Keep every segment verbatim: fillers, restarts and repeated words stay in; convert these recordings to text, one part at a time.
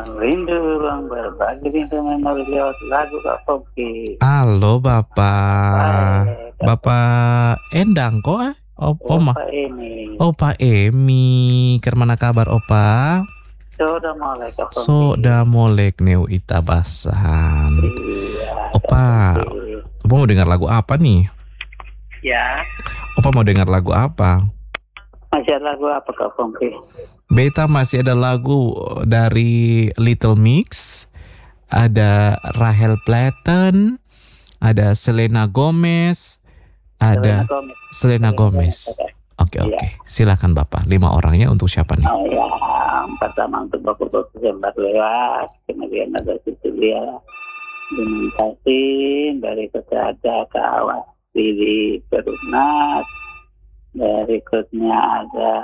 rindu ruang berbagi rindu memori lewat lagu Kak Poki. Halo Bapak. Baik, Kak Poki. Bapak Endang kok eh? Opa mah. Opa ini. Opa Emi. Kemana kabar Opa? Sudah mulai Kak Poki. Soda molek neu ita basan. Iya, Opa. Kak Poki. Opa mau dengar lagu apa nih? Ya, Opa mau dengar lagu apa? masih ada lagu apa Kak Poki? Beta masih ada lagu dari Little Mix, ada Rahel Platten, ada Selena Gomez, ada Gomez. Selena Gomez. Oke oke, silakan Bapak. Lima orangnya untuk siapa nih? Oh ya, pertama untuk Bapak Bapak sempat lewat, kemudian ada Sicilia dengan kasih dari Kesada ke Awas di Perumnas, berikutnya ada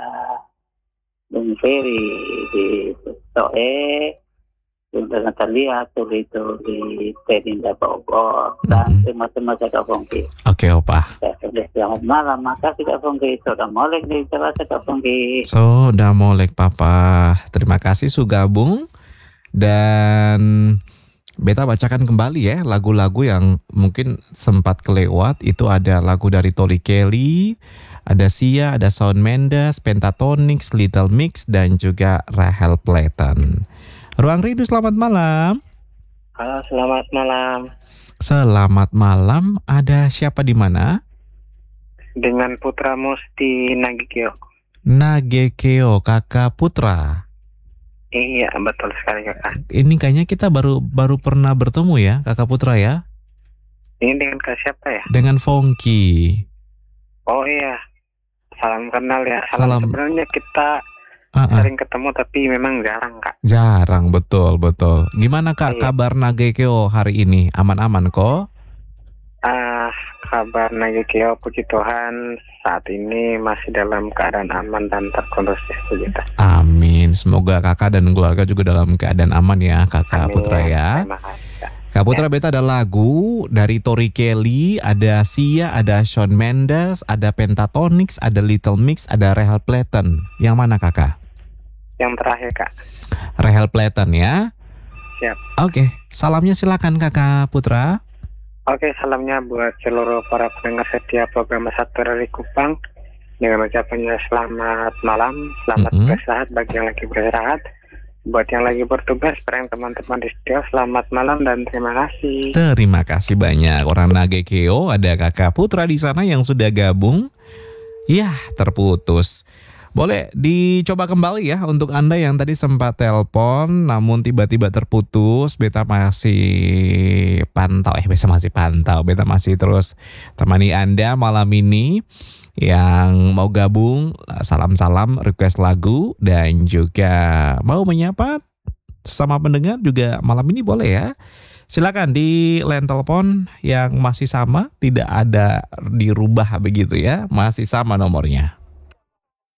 Bung Ferry di Soe, Bung Natalia Tuli itu di Perindah Bogor, dan Mhm. teman-teman saya Kak Fongki. Oke Opa. Selamat malam, makasih Kak Fongki. Sudah mulai di kelas Kak Fongki. Soda molek Papa. Terima kasih sudah gabung. Dan Beta bacakan kembali ya lagu-lagu yang mungkin sempat kelewat. Itu ada lagu dari Tori Kelly, ada Sia, ada Shawn Mendes, Pentatonix, Little Mix, dan juga Rahel Platten. Ruang Rindu, selamat malam. Halo, selamat malam. Selamat malam. Ada siapa di mana? Dengan Putra Musti Nagikyo. Nagekeo, kakak Putra. Iya, betul sekali Kakak. Ini kayaknya kita baru baru pernah bertemu ya, kakak Putra ya? Ini dengan Kak siapa ya? Dengan Fongki. Oh iya, salam kenal ya. Salam. Salam, sebenarnya kita Uh-uh. sering ketemu tapi memang jarang Kak. Jarang, betul betul. Gimana kak Iya. kabar Nagekeo hari ini? Aman-aman kok? Ah, kabar Nagikyo, puji Tuhan saat ini masih dalam keadaan aman dan terkondusif puji Tuhan. Amin. Semoga kakak dan keluarga juga dalam keadaan aman ya, kakak Amin. Putra ya. Terima kasih Kak. Kak Putra, Beta ada lagu dari Tori Kelly, ada Sia, ada Shawn Mendes, ada Pentatonix, ada Little Mix, ada Rahel Platten. Yang mana kakak? Yang terakhir Kak. Rahel Platten ya. Siap. Oke, salamnya silakan kakak Putra. Oke, salamnya buat seluruh para pendengar setia program Satu dari Kupang. Dengan ucapannya selamat malam, selamat Mm-mm. beristirahat bagi yang lagi beristirahat. Buat yang lagi bertugas, bareng teman-teman di studio, selamat malam dan terima kasih. Terima kasih banyak orang Nagekeo, ada kakak Putra di sana yang sudah gabung. Yah, terputus. Boleh dicoba kembali ya untuk Anda yang tadi sempat telepon namun tiba-tiba terputus. Beta masih pantau, eh Beta masih pantau, Beta masih terus temani Anda malam ini. Yang mau gabung, salam-salam, request lagu, dan juga mau menyapa sama pendengar juga malam ini boleh ya. Silakan di line telepon yang masih sama, tidak ada dirubah begitu ya, masih sama nomornya.